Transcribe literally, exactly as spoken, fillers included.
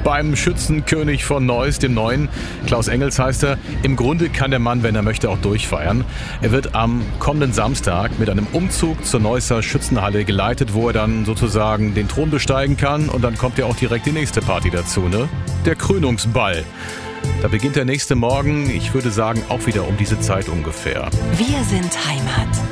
beim Schützenkönig von Neuss, dem Neuen. Klaus Engels heißt er. Im Grunde kann der Mann, wenn er möchte, auch durchfeiern. Er wird am kommenden Samstag mit einem Umzug zur Neusser Schützenhalle geleitet, wo er dann sozusagen den Thron besteigen kann. Und dann kommt ja auch direkt die nächste Party dazu, ne? Der Krönungsball. Da beginnt der nächste Morgen, ich würde sagen, auch wieder um diese Zeit ungefähr. Wir sind Heimat.